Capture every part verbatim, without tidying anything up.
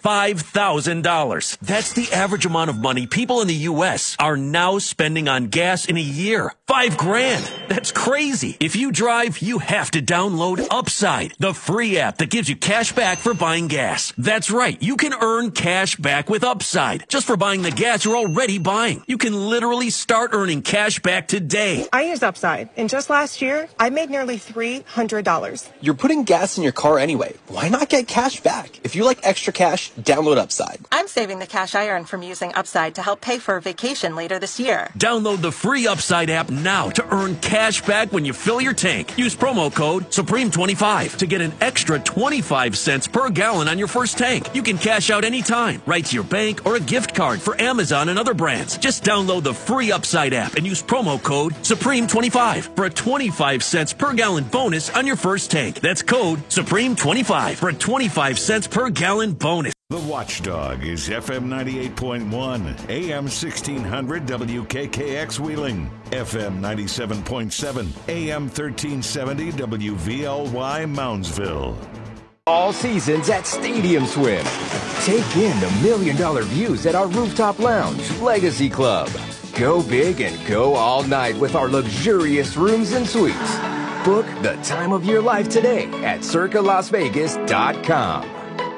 five thousand dollars. That's the average amount of money people in the U S are now spending on gas in a year. Five grand. That's crazy. If you drive, you have to download Upside, the free app that gives you cash back for buying gas. That's right. You can earn cash back with Upside just for buying the gas you're already buying. You can literally start earning cash back today. I used Upside, and just last year, I made nearly three hundred dollars. You're putting gas in your car anyway. Why not get cash back? If you like extra cash, download Upside. I'm saving the cash I earn from using Upside to help pay for a vacation later this year. Download the free Upside app now to earn cash back when you fill your tank. Use promo code Supreme twenty-five to get an extra twenty-five cents per gallon on your first tank. You can cash out anytime, right to your bank or a gift card for Amazon and other brands. Just download the free Upside app and use promo code Supreme twenty-five for a twenty-five cents per gallon bonus on your first tank. That's code Supreme twenty-five for a twenty-five cents per gallon bonus. The Watchdog is F M ninety-eight point one, A M sixteen hundred W K K X Wheeling, F M ninety-seven point seven, A M thirteen seventy W V L Y Moundsville. All seasons at Stadium Swim. Take in the million dollar views at our rooftop lounge, Legacy Club. Go big and go all night with our luxurious rooms and suites. Book the time of your life today at circa las vegas dot com.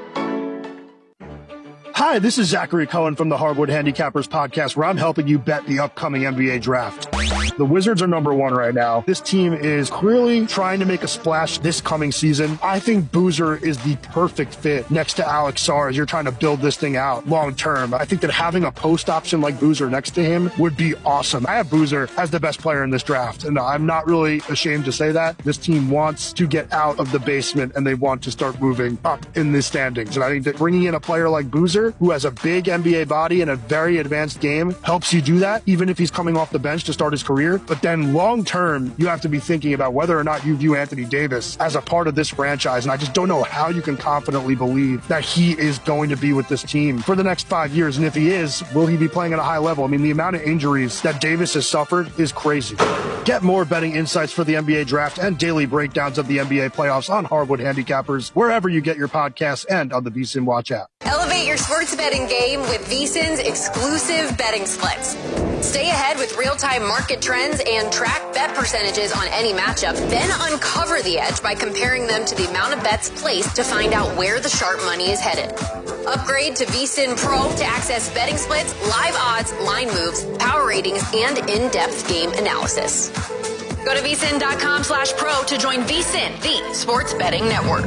Hi, this is Zachary Cohen from the Hardwood Handicappers podcast, where I'm helping you bet the upcoming N B A draft. The Wizards are number one right now. This team is clearly trying to make a splash this coming season. I think Boozer is the perfect fit next to Alex Sarr as you're trying to build this thing out long term. I think that having a post option like Boozer next to him would be awesome. I have Boozer as the best player in this draft, and I'm not really ashamed to say that. This team wants to get out of the basement, and they want to start moving up in the standings. And I think that bringing in a player like Boozer, who has a big N B A body and a very advanced game, helps you do that, even if he's coming off the bench to start his career. But then long term, you have to be thinking about whether or not you view Anthony Davis as a part of this franchise. And I just don't know how you can confidently believe that he is going to be with this team for the next five years. And if he is, will he be playing at a high level? I mean, the amount of injuries that Davis has suffered is crazy. Get more betting insights for the N B A draft and daily breakdowns of the N B A playoffs on Hardwood Handicappers, wherever you get your podcasts and on the VSiN Watch app. Elevate your sports betting game with VSiN's exclusive betting splits. Stay ahead with real-time market trends and track bet percentages on any matchup. Then uncover the edge by comparing them to the amount of bets placed to find out where the sharp money is headed. Upgrade to VSiN Pro to access betting splits, live odds, line moves, power ratings, and in-depth game analysis. Go to VSiN.com slash pro to join VSiN, the sports betting network.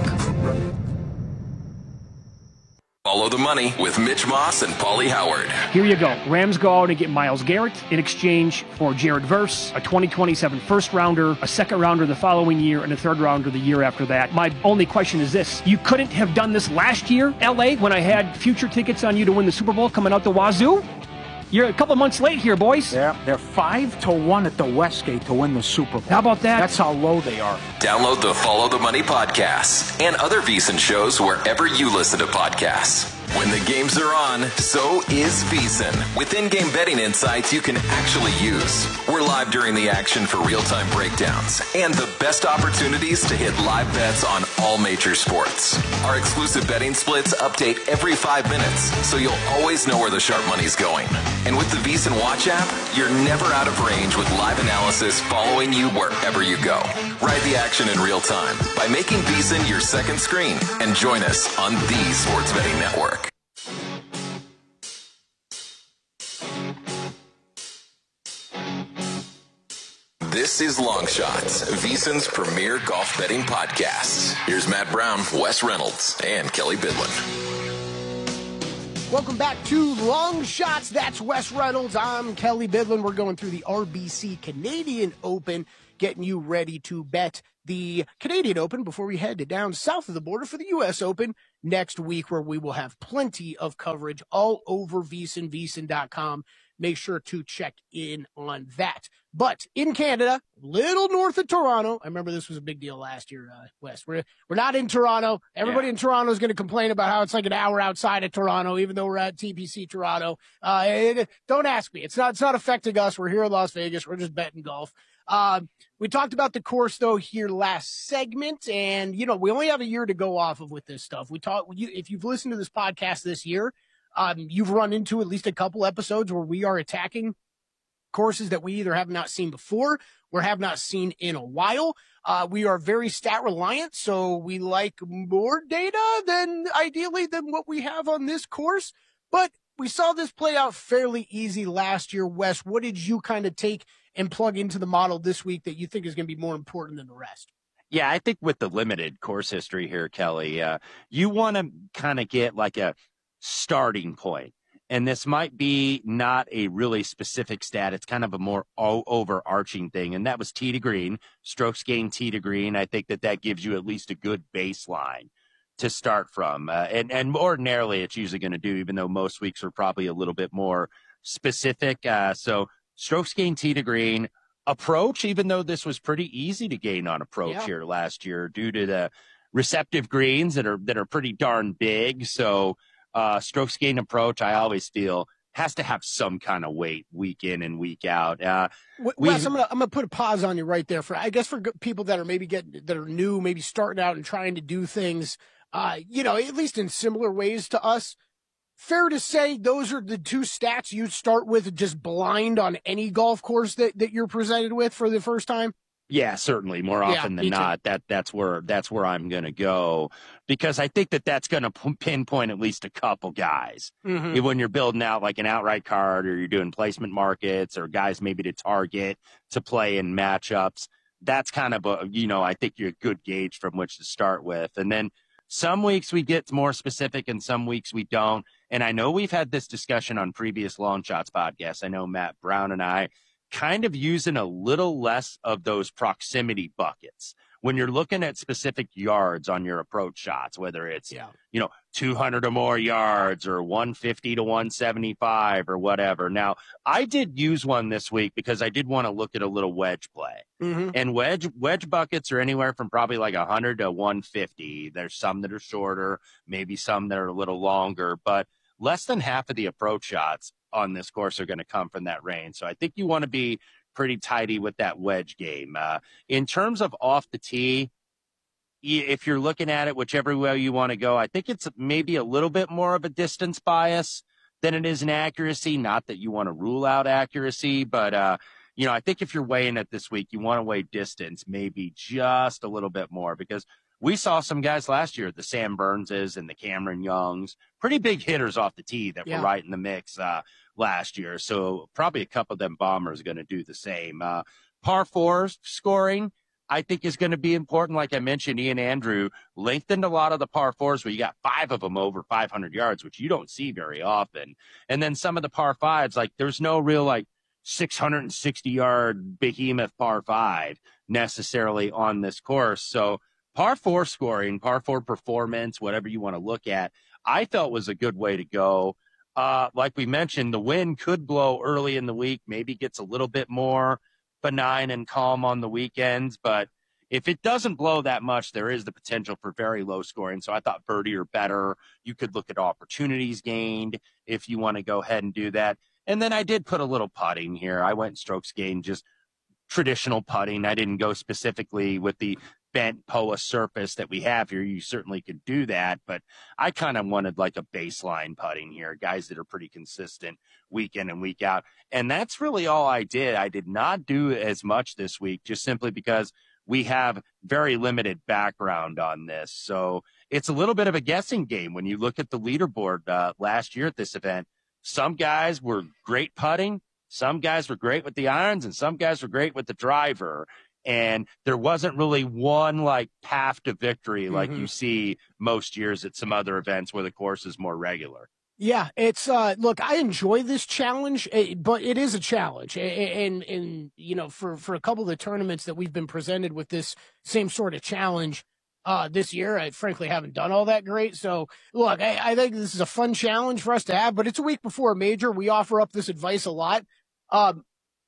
Follow the money with Mitch Moss and Paulie Howard. Here you go. Rams go out and get Myles Garrett in exchange for Jared Verse, a twenty twenty-seven first rounder, a second rounder the following year, and a third rounder the year after that. My only question is this. You couldn't have done this last year, L A, when I had future tickets on you to win the Super Bowl coming out the wazoo? You're a couple months late here, boys. Yeah, they're five to one at the Westgate to win the Super Bowl. How about that? That's how low they are. Download the Follow the Money podcast and other VSiN shows wherever you listen to podcasts. When the games are on, so is VSiN. With in-game betting insights you can actually use. We're live during the action for real-time breakdowns and the best opportunities to hit live bets on all major sports. Our exclusive betting splits update every five minutes, so you'll always know where the sharp money's going. And with the VSiN Watch app, you're never out of range with live analysis following you wherever you go. Ride the action in real time by making VSiN your second screen and join us on the Sports Betting Network. This is Long Shots, VSiN's premier golf betting podcast. Here's Matt Brown, Wes Reynolds, and Kelly Bidlin. Welcome back to Long Shots. That's Wes Reynolds. I'm Kelly Bidlin. We're going through the R B C Canadian Open, getting you ready to bet the Canadian Open before we head down south of the border for the U S Open next week, where we will have plenty of coverage all over VSiN, V S I N dot com. Make sure to check in on that. But in Canada, little north of Toronto, I remember this was a big deal last year, uh, Wes. We're, we're not in Toronto. Everybody yeah. in Toronto is going to complain about how it's like an hour outside of Toronto, even though we're at T P C Toronto. Uh, it, don't ask me. It's not, it's not affecting us. We're here in Las Vegas. We're just betting golf. Uh, We talked about the course, though, here last segment, and, you know, we only have a year to go off of with this stuff. We talk, you, if you've listened to this podcast this year, um, you've run into at least a couple episodes where we are attacking courses that we either have not seen before or have not seen in a while. Uh, we are very stat reliant, so we like more data than ideally than what we have on this course. But we saw this play out fairly easy last year. Wes, what did you kind of take and plug into the model this week that you think is going to be more important than the rest? Yeah, I think with the limited course history here, Kelly, uh, you want to kind of get like a starting point. And this might be not a really specific stat. It's kind of a more o- overarching thing. And that was tee to green, strokes gained tee to green. I think that that gives you at least a good baseline to start from. Uh, and, and ordinarily it's usually going to do, even though most weeks are probably a little bit more specific. Uh, so strokes gained tee to green, approach, even though this was pretty easy to gain on approach yeah. here last year due to the receptive greens that are, that are pretty darn big. So, Uh, strokes gain approach, I always feel, has to have some kind of weight week in and week out. Uh, Wes, I'm gonna I'm gonna put a pause on you right there for I guess for people that are maybe getting that are new, maybe starting out and trying to do things, uh, you know, at least in similar ways to us. Fair to say those are the two stats you start with just blind on any golf course that that you're presented with for the first time. Yeah, certainly. More often yeah, than not, that that's where that's where I'm going to go, because I think that that's going to p- pinpoint at least a couple guys. Mm-hmm. When you're building out like an outright card, or you're doing placement markets, or guys maybe to target to play in matchups, that's kind of a, you know, I think you're a good gauge from which to start with. And then some weeks we get more specific, and some weeks we don't. And I know we've had this discussion on previous Long Shots podcasts. I know Matt Brown and I kind of using a little less of those proximity buckets when you're looking at specific yards on your approach shots, whether it's, yeah. you know, two hundred or more yards or one fifty to one seventy-five or whatever. Now, I did use one this week because I did want to look at a little wedge play. Mm-hmm. And wedge wedge buckets are anywhere from probably like one hundred to one fifty. There's some that are shorter, maybe some that are a little longer, but less than half of the approach shots on this course are going to come from that range. So I think you want to be pretty tidy with that wedge game. Uh, in terms of off the tee, if you're looking at it, whichever way you want to go, I think it's maybe a little bit more of a distance bias than it is an accuracy. Not that you want to rule out accuracy, but, uh, you know, I think if you're weighing it this week, you want to weigh distance maybe just a little bit more, because we saw some guys last year, the Sam Burnses and the Cameron Youngs, pretty big hitters off the tee that yeah. were right in the mix uh, last year. So probably a couple of them bombers are going to do the same. Uh, par fours scoring, I think, is going to be important. Like I mentioned, Ian Andrew lengthened a lot of the par fours where you got five of them over five hundred yards, which you don't see very often. And then some of the par fives, like there's no real like six hundred sixty yard behemoth par five necessarily on this course. So par four scoring, par four performance, whatever you want to look at, I felt was a good way to go. Uh, like we mentioned, the wind could blow early in the week, maybe gets a little bit more benign and calm on the weekends. But if it doesn't blow that much, there is the potential for very low scoring. So I thought birdie or better. You could look at opportunities gained if you want to go ahead and do that. And then I did put a little putting here. I went strokes gained, just traditional putting. I didn't go specifically with the bent P O A surface that we have here. You certainly could do that, but I kind of wanted like a baseline putting here, guys that are pretty consistent week in and week out. And that's really all I did. I did not do as much this week, just simply because we have very limited background on this. So it's a little bit of a guessing game. When you look at the leaderboard uh, last year at this event, some guys were great putting, some guys were great with the irons, and some guys were great with the driver. And there wasn't really one like path to victory like mm-hmm. you see most years at some other events where the course is more regular. Yeah, it's uh look, I enjoy this challenge, but it is a challenge. And and you know, for for a couple of the tournaments that we've been presented with this same sort of challenge uh this year, I frankly haven't done all that great. So look, I, I think this is a fun challenge for us to have, but it's a week before a major. We offer up this advice a lot. Um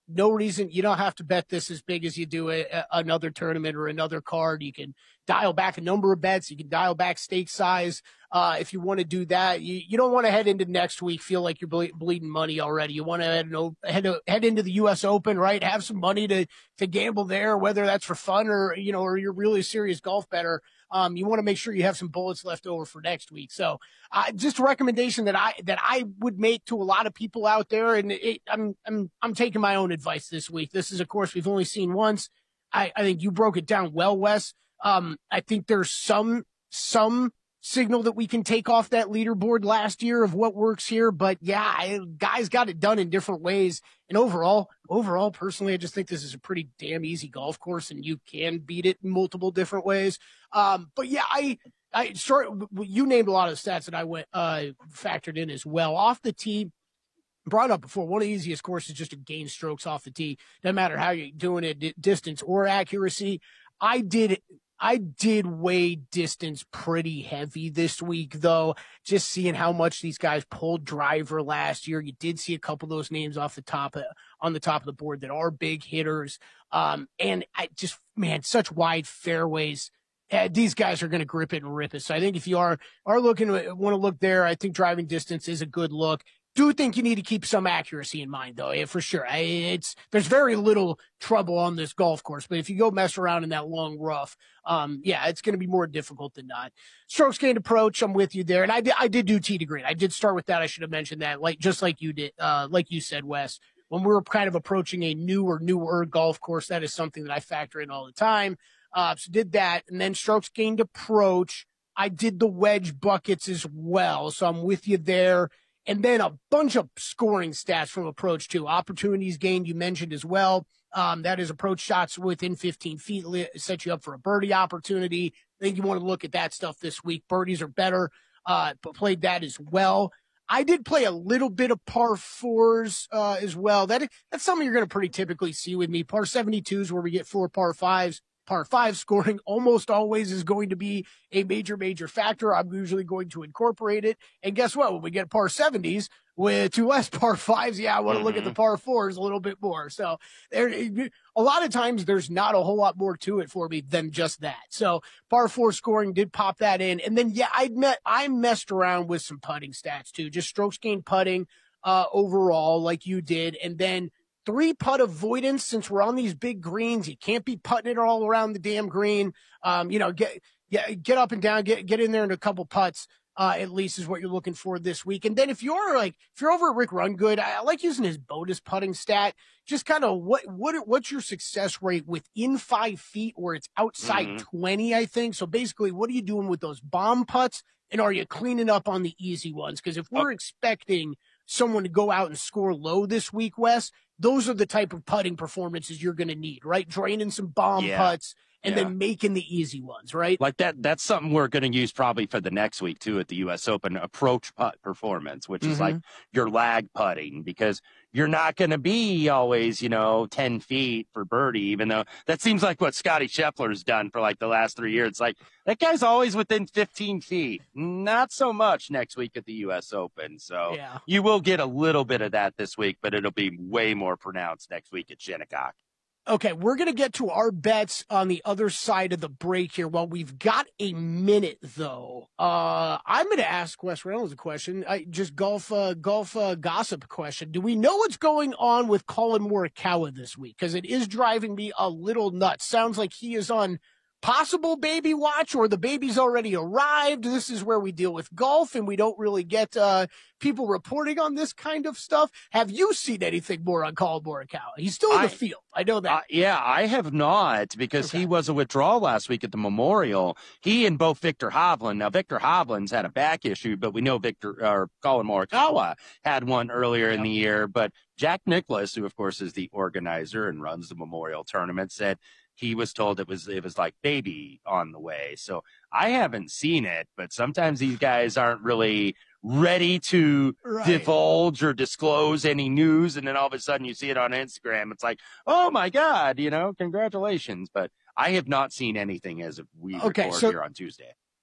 No reason. You don't have to bet this as big as you do a, a, another tournament or another card. You can dial back a number of bets. You can dial back stake size. Uh, if you want to do that, you, you don't want to head into next week, feel like you're ble- bleeding money already. You want to head, head, head into the U S Open, right? Have some money to, to gamble there, whether that's for fun or, you know, or you're really a serious golf bettor. Um, you want to make sure you have some bullets left over for next week. So, uh, just a recommendation that I, that I would make to a lot of people out there. And it, I'm, I'm, I'm taking my own advice this week. This is, of course, we've only seen once. I, I think you broke it down well, Wes. Um, I think there's some, some signal that we can take off that leaderboard last year of what works here. But yeah, I, guys got it done in different ways. And overall, overall, personally, I just think this is a pretty damn easy golf course and you can beat it in multiple different ways. Um, but yeah, I, I sort you named a lot of the stats that I went, uh, factored in as well. Off the tee, brought up before, one of the easiest courses just to gain strokes off the tee. Doesn't matter how you're doing it, distance or accuracy. I did I did weigh distance pretty heavy this week, though, just seeing how much these guys pulled driver last year. You did see a couple of those names off the top of, on the top of the board that are big hitters. Um, and I just, man, such wide fairways. Uh, these guys are going to grip it and rip it. So I think if you are, are looking, want to look there, I think driving distance is a good look. Do think you need to keep some accuracy in mind, though, yeah, for sure. I, it's there's very little trouble on this golf course, but if you go mess around in that long rough, um, yeah, it's going to be more difficult than not. Strokes gained approach, I'm with you there, and I did I did do tee to green. I did start with that. I should have mentioned that, like just like you did, uh, like you said, Wes. When we're kind of approaching a new or newer golf course, that is something that I factor in all the time. Uh, so did that, and then strokes gained approach. I did the wedge buckets as well, so I'm with you there. And then a bunch of scoring stats from approach too. Opportunities gained, you mentioned as well. Um, that is approach shots within fifteen feet, set you up for a birdie opportunity. I think you want to look at that stuff this week. Birdies are better, uh, but played that as well. I did play a little bit of par fours, uh, as well. That, that's something you're going to pretty typically see with me. Par seventy-twos where we get four par fives. Par five scoring almost always is going to be a major, major factor. I'm usually going to incorporate it. And guess what? When we get par seventies with two less par fives, yeah, I want to mm-hmm. look at the par fours a little bit more. So there, a lot of times there's not a whole lot more to it for me than just that. So par four scoring did pop that in. And then, yeah, I met, I messed around with some putting stats too, just strokes gained putting, uh, overall, like you did. And then three putt avoidance, since we're on these big greens, you can't be putting it all around the damn green. Um, you know, get, get, get up and down, get, get in there in a couple putts, uh, at least is what you're looking for this week. And then if you're like, if you're over at Rick Rungood, I, I like using his bonus putting stat, just kind of what, what, what's your success rate within five feet or it's outside mm-hmm. twenty, I think. So basically, what are you doing with those bomb putts? And are you cleaning up on the easy ones? Because if we're oh. expecting someone to go out and score low this week, Wes, those are the type of putting performances you're going to need, right? Draining some bomb yeah. putts and yeah. then making the easy ones, right? Like that, that's something we're going to use probably for the next week too at the U S Open, approach putt performance, which mm-hmm. is like your lag putting, because you're not going to be always, you know, ten feet for birdie, even though that seems like what Scotty Scheffler's done for like the last three years. It's like that guy's always within fifteen feet. Not so much next week at the U S Open. So yeah. you will get a little bit of that this week, but it'll be way more pronounced next week at Shinnecock. Okay, we're going to get to our bets on the other side of the break here. Well, we've got a minute, though. Uh, I'm going to ask Wes Reynolds a question, I, just golf uh, golf uh, gossip question. Do we know what's going on with Colin Morikawa this week? Because it is driving me a little nuts. Sounds like he is on possible baby watch, or the baby's already arrived. This is where we deal with golf, and we don't really get uh, people reporting on this kind of stuff. Have you seen anything more on Colin Morikawa? He's still in the I, field. I know that. Uh, yeah, I have not, because okay. he was a withdrawal last week at the Memorial. He and both Victor Hovland. Now, Victor Hovland's had a back issue, but we know Victor or Colin Morikawa had one earlier yeah. in the year. But Jack Nicklaus, who of course is the organizer and runs the Memorial Tournament, said he was told it was it was like baby on the way. So I haven't seen it, but sometimes these guys aren't really ready to right. divulge or disclose any news, and then all of a sudden you see it on Instagram. It's like, oh my God, you know, congratulations. But I have not seen anything as of we okay, record so, here on Tuesday.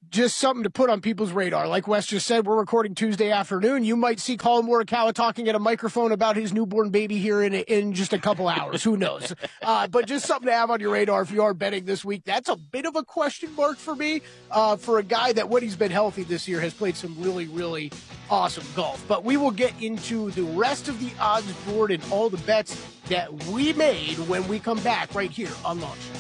just something to put on people's radar. Like Wes just said, we're recording Tuesday afternoon. You might see Colin Morikawa talking at a microphone about his newborn baby here in in just a couple hours. Who knows? Uh, but just something to have on your radar if you are betting this week. That's a bit of a question mark for me, uh, for a guy that when he's been healthy this year has played some really, really awesome golf. But we will get into the rest of the odds board and all the bets that we made when we come back right here on Long Shots.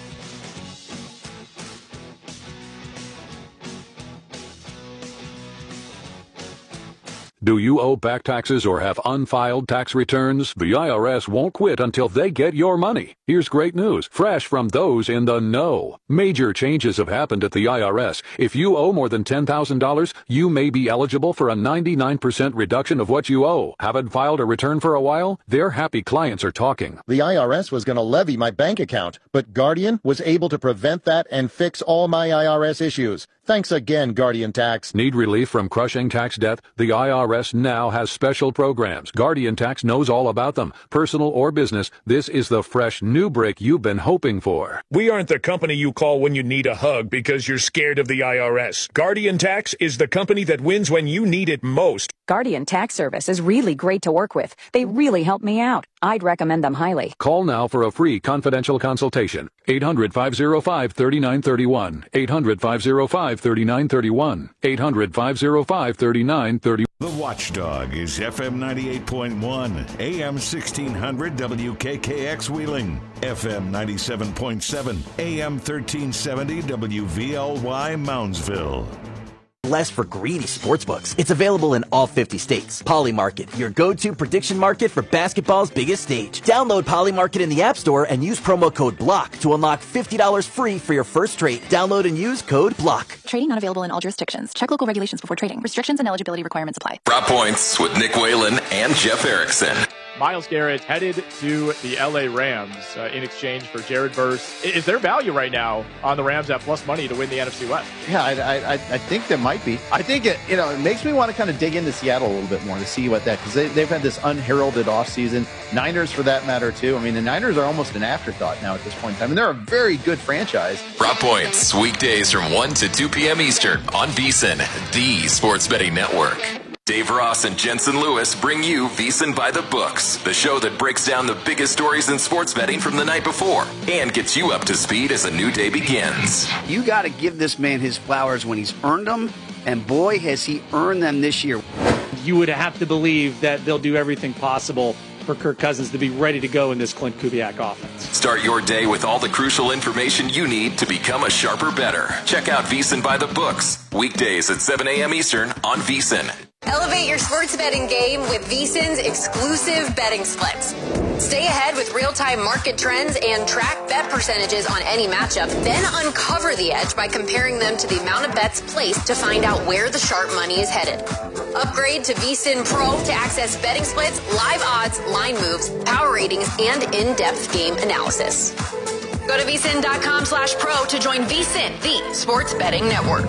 Do you owe back taxes or have unfiled tax returns? The I R S won't quit until they get your money. Here's great news, fresh from those in the know. Major changes have happened at the I R S. If you owe more than ten thousand dollars, you may be eligible for a ninety-nine percent reduction of what you owe. Haven't filed a return for a while? Their happy clients are talking. The I R S was going to levy my bank account, but Guardian was able to prevent that and fix all my I R S issues. Thanks again, Guardian Tax. Need relief from crushing tax debt? The I R S now has special programs. Guardian Tax knows all about them. Personal or business, this is the fresh new break you've been hoping for. We aren't the company you call when you need a hug because you're scared of the I R S. Guardian Tax is the company that wins when you need it most. Guardian Tax Service is really great to work with. They really help me out. I'd recommend them highly. Call now for a free confidential consultation. eight hundred, five oh five, three nine three one. eight hundred, five oh five, three nine three one. eight hundred, five oh five, three nine three one. The Watchdog is F M ninety-eight point one, A M sixteen hundred W K K X Wheeling, F M ninety-seven point seven, A M thirteen seventy W V L Y Moundsville. Less for greedy sportsbooks. It's available in all fifty states. Polymarket, your go-to prediction market for basketball's biggest stage. Download Polymarket in the App Store and use promo code BLOCK to unlock fifty dollars free for your first trade. Download and use code BLOCK. Trading not available in all jurisdictions. Check local regulations before trading. Restrictions and eligibility requirements apply. Drop Points with Nick Whalen and Jeff Erickson. Myles Garrett headed to the L A Rams uh, in exchange for Jared Verse. Is there value right now on the Rams at plus money to win the N F C West? Yeah, I, I, I think there might be. I think it, you know, it makes me want to kind of dig into Seattle a little bit more to see what that, because they, they've had this unheralded offseason. Niners, for that matter, too. I mean, the Niners are almost an afterthought now at this point in time. I mean, they're a very good franchise. Drop Points, weekdays from one to two p.m. Eastern on VSiN, the sports betting network. Dave Ross and Jensen Lewis bring you VSiN by the Books, the show that breaks down the biggest stories in sports betting from the night before and gets you up to speed as a new day begins. You got to give this man his flowers when he's earned them, and boy, has he earned them this year. You would have to believe that they'll do everything possible for Kirk Cousins to be ready to go in this Clint Kubiak offense. Start your day with all the crucial information you need to become a sharper bettor. Check out VSiN by the Books, weekdays at seven a.m. Eastern on VSiN. Elevate your sports betting game with VSiN's exclusive betting splits. Stay ahead with real-time market trends and track bet percentages on any matchup, then uncover the edge by comparing them to the amount of bets placed to find out where the sharp money is headed. Upgrade to VSiN Pro to access betting splits, live odds, line moves, power ratings, and in-depth game analysis. Go to VSiN.com slash pro to join VSiN, the sports betting network.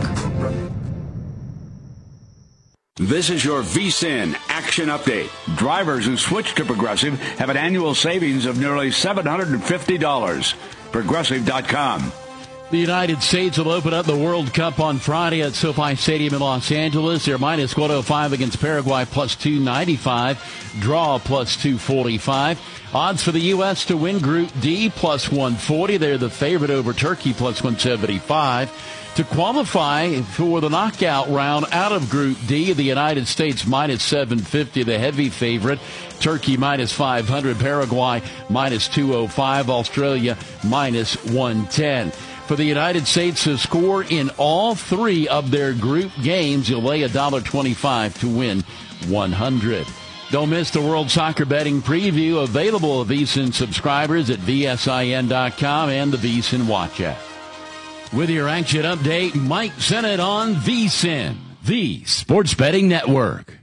This is your VSiN Action Update. Drivers who switch to Progressive have an annual savings of nearly seven hundred fifty dollars. Progressive dot com. The United States will open up the World Cup on Friday at SoFi Stadium in Los Angeles. They're minus one oh five against Paraguay, plus two ninety-five. Draw, plus two forty-five. Odds for the U S to win Group D, plus one forty. They're the favorite over Turkey, plus one seventy-five. To qualify for the knockout round out of Group D, the United States minus seven fifty, the heavy favorite. Turkey minus five hundred, Paraguay minus two oh five, Australia minus one ten. For the United States to score in all three of their group games, you'll lay one dollar twenty-five to win one hundred. Don't miss the World Soccer Betting Preview, available to VSiN subscribers at V S I N dot com and the VSiN Watch app. With your action update, Mike Sennett on VSiN, the sports betting network.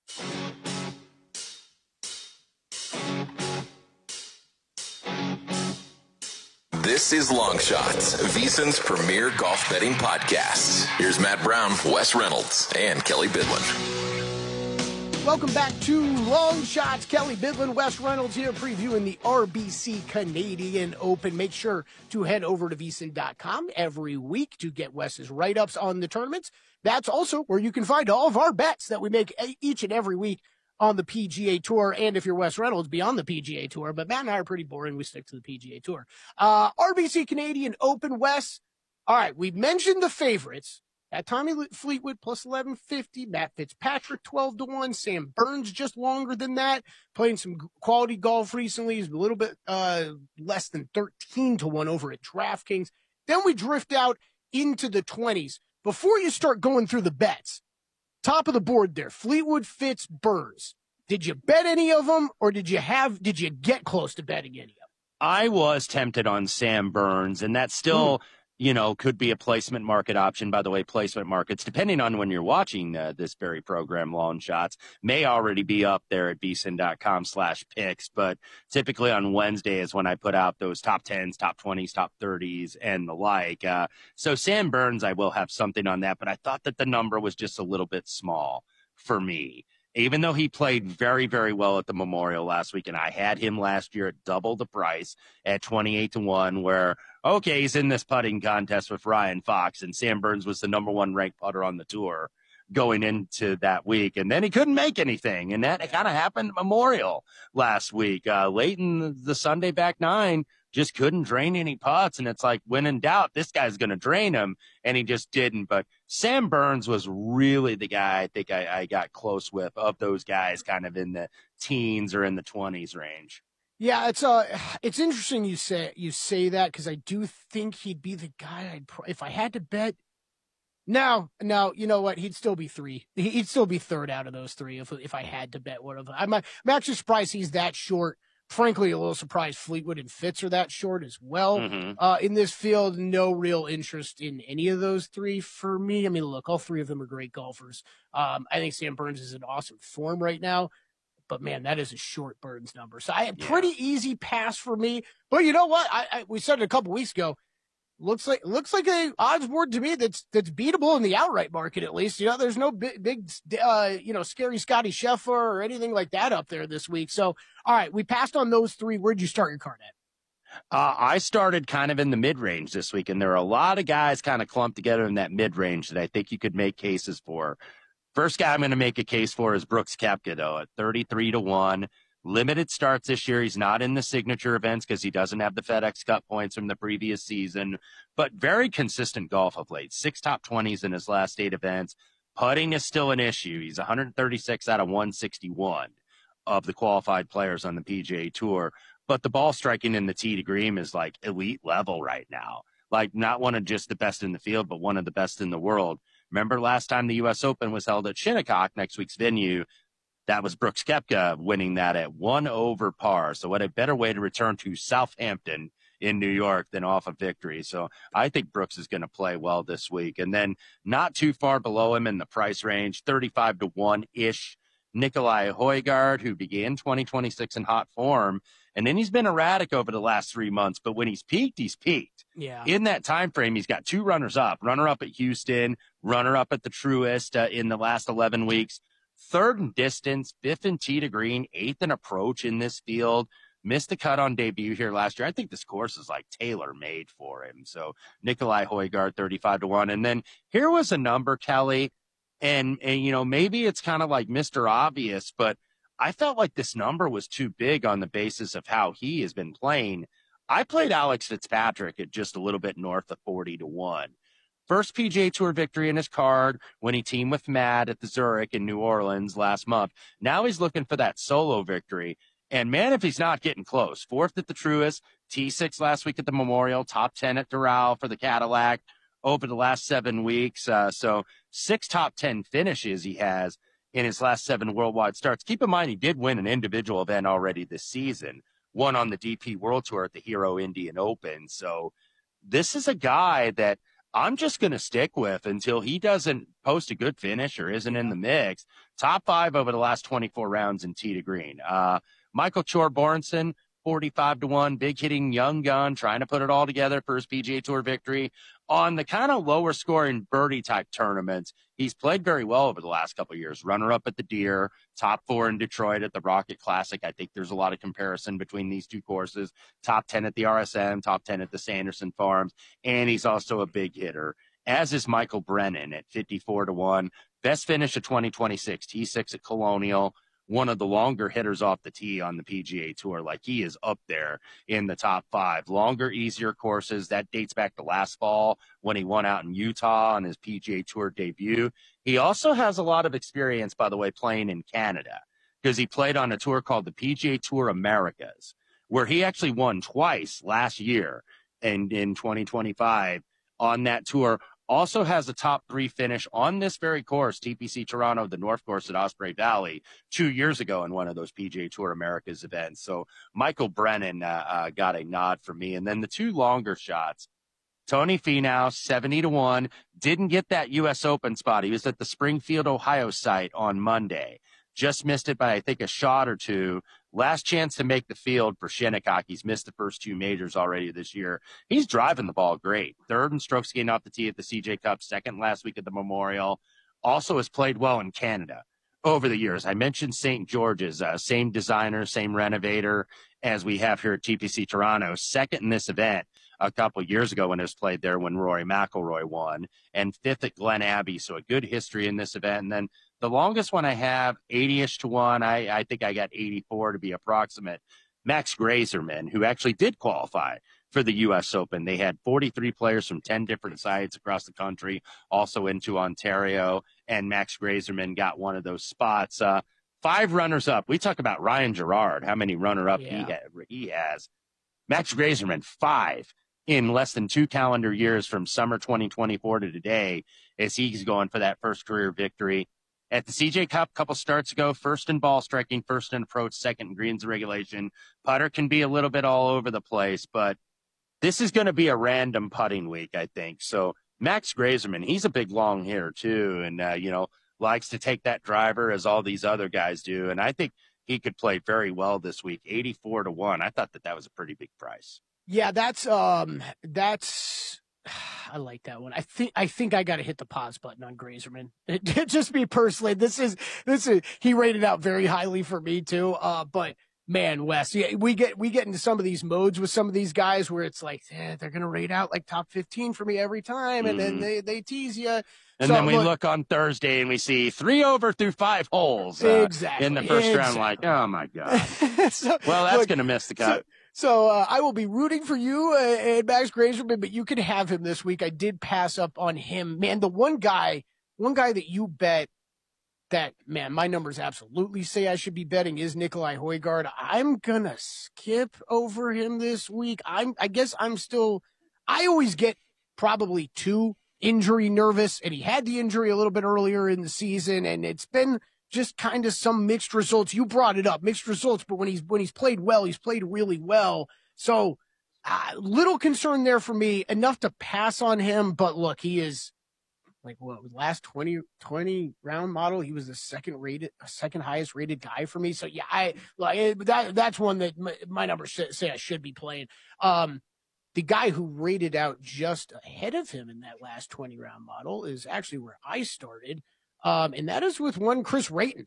This is Long Shots, VSiN's premier golf betting podcast. Here's Matt Brown, Wes Reynolds, and Kelly Bidlin. Welcome back to Long Shots. Kelly Bidlin, Wes Reynolds here previewing the R B C Canadian Open. Make sure to head over to V S I N dot com every week to get Wes's write-ups on the tournaments. That's also where you can find all of our bets that we make each and every week on the P G A Tour. And if you're Wes Reynolds, beyond the P G A Tour. But Matt and I are pretty boring. We stick to the P G A Tour. Uh, R B C Canadian Open, Wes. All right, we mentioned the favorites. At Tommy Fleetwood plus eleven fifty, Matt Fitzpatrick twelve to one, Sam Burns just longer than that, playing some quality golf recently. He's a little bit uh, less than thirteen to one over at DraftKings. Then we drift out into the twenties. Before you start going through the bets, top of the board there, Fleetwood, Fitz, Burns. Did you bet any of them, or did you have? Did you get close to betting any of them? I was tempted on Sam Burns, and that's still. Mm. You know, could be a placement market option. By the way, placement markets, depending on when you're watching uh, this very program, Long Shots, may already be up there at V S I N dot com slash picks. But typically on Wednesday is when I put out those top tens, top twenties, top thirties, and the like. Uh, so Sam Burns, I will have something on that. But I thought that the number was just a little bit small for me. Even though he played very, very well at the Memorial last week, and I had him last year at double the price at twenty-eight to one, where, okay, he's in this putting contest with Ryan Fox, and Sam Burns was the number one ranked putter on the tour going into that week. And then he couldn't make anything, and that kind of happened at Memorial last week. Uh, late in the Sunday back nine, just couldn't drain any putts, and it's like, when in doubt, this guy's going to drain him, and he just didn't. But Sam Burns was really the guy I think I, I got close with of those guys kind of in the teens or in the twenties range. Yeah, it's uh, it's interesting you say you say that, because I do think he'd be the guy I'd pro- if I had to bet. No, no, you know what? He'd still be three. He'd still be third out of those three if if I had to bet one of them. I'm, I'm actually surprised he's that short. Frankly, a little surprised Fleetwood and Fitz are that short as well. Mm-hmm. Uh, in this field, no real interest in any of those three for me. I mean, look, all three of them are great golfers. Um, I think Sam Burns is in awesome form right now. But, man, that is a short Burns number. So I had pretty yeah. easy pass for me. But you know what? I, I we said it a couple weeks ago. Looks like looks like a odds board to me that's that's beatable in the outright market, at least. You know, there's no big, big uh, you know, scary Scotty Scheffler or anything like that up there this week. So, all right, we passed on those three. Where'd you start your card at? Uh, I started kind of in the mid-range this week, and there are a lot of guys kind of clumped together in that mid-range that I think you could make cases for. First guy I'm going to make a case for is Brooks Koepka, though, at thirty-three to one. Limited starts this year. He's not in the signature events because he doesn't have the FedEx Cup points from the previous season, but very consistent golf of late. Six top twenties in his last eight events. Putting is still an issue. He's one hundred thirty-six out of one sixty-one of the qualified players on the P G A Tour, but the ball striking in the tee to green is like elite level right now. Like not one of just the best in the field, but one of the best in the world. Remember last time the U S Open was held at Shinnecock, next week's venue, that was Brooks Koepka winning that at one over par. So what a better way to return to Southampton in New York than off a victory. So I think Brooks is going to play well this week. And then not too far below him in the price range, thirty-five to one-ish, Nicolai Højgaard, who began twenty twenty-six in hot form. And then he's been erratic over the last three months. But when he's peaked, he's peaked. Yeah. In that time frame, he's got two runners up, runner up at Houston, runner up at the Truist uh, in the last eleven weeks. Third in distance, fifth in tee to green, eighth in approach in this field. Missed the cut on debut here last year. I think this course is like tailor-made for him. So Nicolai Højgaard, thirty-five to one. And then here was a number, Kelly, and, and you know, maybe it's kind of like Mister Obvious, but I felt like this number was too big on the basis of how he has been playing. I played Alex Fitzpatrick at just a little bit north of forty to one. First P G A Tour victory in his card when he teamed with Matt at the Zurich in New Orleans last month. Now he's looking for that solo victory. And, man, if he's not getting close, fourth at the Truist, T six last week at the Memorial, top ten at Doral for the Cadillac over the last seven weeks. Uh, so six top ten finishes he has in his last seven worldwide starts. Keep in mind he did win an individual event already this season, one on the D P World Tour at the Hero Indian Open. So this is a guy that I'm just going to stick with until he doesn't post a good finish or isn't in the mix. Top five over the last twenty-four rounds in tee to green. Uh, Michael Chorbjornsson, forty-five to one, big hitting young gun, trying to put it all together for his P G A Tour victory. on the kind of lower scoring birdie type tournaments, he's played very well over the last couple of years. Runner up at the Deer, top four in Detroit at the Rocket Classic. I think there's a lot of comparison between these two courses. Top ten at the R S M, top ten at the Sanderson Farms, and he's also a big hitter, as is Michael Brennan at fifty-four to one. Best finish of twenty twenty-six, T six at Colonial. One of the longer hitters off the tee on the P G A Tour. Like, he is up there in the top five. Longer, easier courses. That dates back to last fall when he won out in Utah on his P G A Tour debut. He also has a lot of experience, by the way, playing in Canada, because he played on a tour called the P G A Tour Americas, where he actually won twice last year and in twenty twenty-five on that tour. Also has a top three finish on this very course, T P C Toronto, the North Course at Osprey Valley, two years ago in one of those P G A Tour Americas events. So Michael Brennan uh, uh, got a nod from me. And then the two longer shots, Tony Finau, seventy to one, didn't get that U S Open spot. He was at the Springfield, Ohio site on Monday. Just missed it by, I think, a shot or two. Last chance to make the field for Shinnecock. He's missed the first two majors already this year. He's driving the ball great. Third in strokes gained off the tee at the C J Cup, second last week at the Memorial. Also has played well in Canada over the years. I mentioned Saint George's, uh, same designer, same renovator as we have here at T P C Toronto. Second in this event a couple of years ago when it was played there when Rory McIlroy won, and fifth at Glen Abbey. So a good history in this event. And then the longest one I have, eighty-ish to one, I, I think I got eighty-four to be approximate, Max Grazerman, who actually did qualify for the U S Open. They had forty-three players from ten different sites across the country, also into Ontario, and Max Grazerman got one of those spots. Uh, five runners-up. We talk about Ryan Gerard, how many runner-up yeah. he, ha- he has. Max Grazerman, five in less than two calendar years from summer twenty twenty-four to today, as he's going for that first career victory. At the C J Cup a couple starts ago, first in ball striking, first in approach, second in greens and regulation. Putter can be a little bit all over the place, but this is going to be a random putting week, I think. So Max Grazerman, he's a big long hitter too, and, uh, you know, likes to take that driver as all these other guys do. And I think he could play very well this week, eighty-four to one. I thought that that was a pretty big price. Yeah, that's, um, that's, I like that one. I think I think I got to hit the pause button on Grazerman. Just me personally, this is this is he rated out very highly for me too. Uh, but man, Wes, yeah, we get we get into some of these modes with some of these guys where it's like eh, they're gonna rate out like top fifteen for me every time, and mm-hmm. then they they tease you. And so, then we look, look on Thursday and we see three over through five holes uh, exactly in the first exactly. round. Like, oh my god! so, well, that's look, gonna miss the cut. So, So uh, I will be rooting for you uh, and Max Grazerman, but you can have him this week. I did pass up on him. Man, the one guy, one guy that you bet that, man, my numbers absolutely say I should be betting is Nikolai Højgaard. I'm going to skip over him this week. I'm, I guess I'm still, I always get probably too injury nervous, and he had the injury a little bit earlier in the season, and it's been just kind of some mixed results. You brought it up, mixed results, but when he's when he's played well, he's played really well. So uh, little concern there for me, enough to pass on him. But look, he is like what last twenty, twenty round model. He was the second rated, second highest rated guy for me. So yeah, I like that. That's one that my, my numbers say, say I should be playing. Um, the guy who rated out just ahead of him in that last twenty round model is actually where I started. Um, and that is with one Chris Rayton.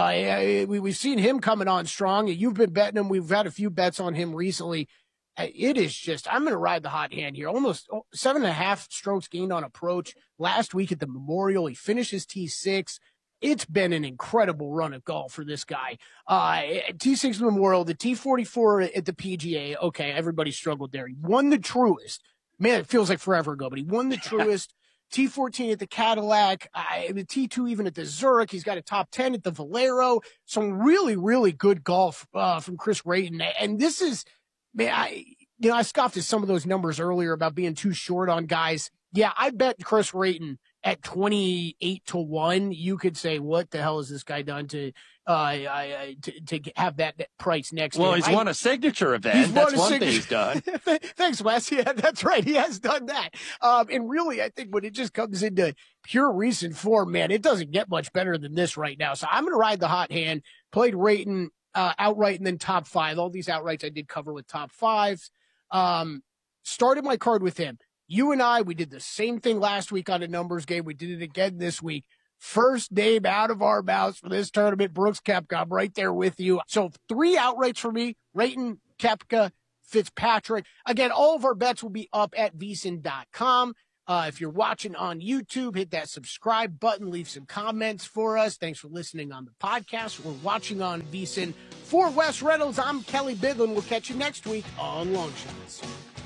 Uh, we, we've seen him coming on strong. You've been betting him. We've had a few bets on him recently. It is just, I'm going to ride the hot hand here. Almost seven and a half strokes gained on approach last week at the Memorial. He finishes T six. It's been an incredible run of golf for this guy. Uh, T six Memorial, the T forty-four at the P G A. Okay, everybody struggled there. He won the Truist. Man, it feels like forever ago, but he won the Truist. T fourteen at the Cadillac, uh, the T two even at the Zurich. He's got a top ten at the Valero. Some really, really good golf uh, from Chris Rayton. And this is, man, I, you know, I scoffed at some of those numbers earlier about being too short on guys. Yeah, I bet Chris Rayton at twenty-eight to one. You could say, what the hell has this guy done to uh, I, to, to have that price next well, to him? Well, he's I, won a signature event. He's That's won a one signature. thing he's done. Thanks, Wes. Yeah, that's right. He has done that. Um, and really, I think when it just comes into pure recent form, man, it doesn't get much better than this right now. So I'm going to ride the hot hand. Played Rayton uh, outright and then top five. All these outrights I did cover with top fives. Um, started my card with him. You and I, we did the same thing last week on a numbers game. We did it again this week. First name out of our mouths for this tournament, Brooks Koepka. I'm right there with you. So three outrights for me, Rayton, Koepka, Fitzpatrick. Again, all of our bets will be up at V S I N dot com. Uh, if you're watching on YouTube, hit that subscribe button, leave some comments for us. Thanks for listening on the podcast. We're watching on V S I N. For Wes Reynolds, I'm Kelly Bidlin. We'll catch you next week on Long Shots.